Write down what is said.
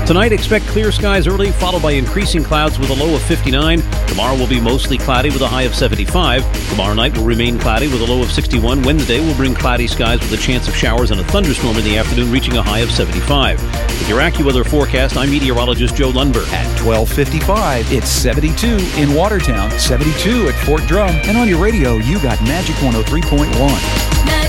Tonight, expect clear skies early, followed by increasing clouds with a low of 59. Tomorrow will be mostly cloudy with a high of 75. Tomorrow night will remain cloudy with a low of 61. Wednesday will bring cloudy skies with a chance of showers and a thunderstorm in the afternoon, reaching a high of 75. With your AccuWeather forecast, I'm meteorologist Joe Lundberg. At 12:55, it's 72 in Watertown, 72 at Fort Drum, and on your radio, you got Magic 103.1.